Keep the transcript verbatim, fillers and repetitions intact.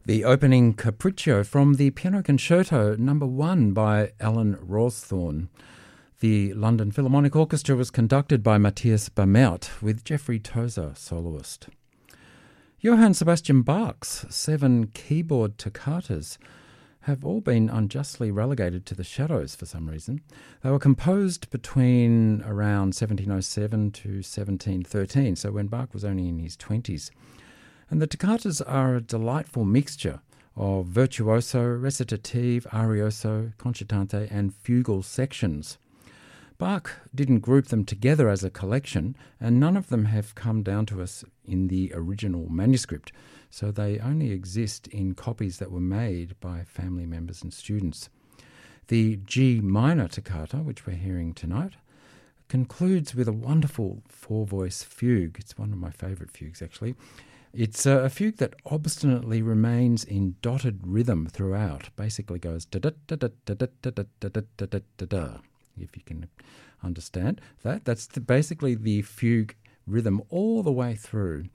The opening Capriccio from the Piano Concerto number one by Alan Rawsthorne. The London Philharmonic Orchestra was conducted by Matthias Bamert with Jeffrey Tozer, soloist. Johann Sebastian Bach's seven keyboard toccatas have all been unjustly relegated to the shadows for some reason. They were composed between around seventeen oh seven to seventeen thirteen, so when Bach was only in his twenties. And the toccatas are a delightful mixture of virtuoso, recitative, arioso, concertante and fugal sections. Bach didn't group them together as a collection, and none of them have come down to us in the original manuscript, so they only exist in copies that were made by family members and students. The G minor toccata, which we're hearing tonight, concludes with a wonderful four-voice fugue. It's one of my favourite fugues, actually. It's a fugue that obstinately remains in dotted rhythm throughout. Basically goes da-da-da-da-da-da-da-da-da-da-da-da, if you can understand that. That's the, basically the fugue rhythm all the way through.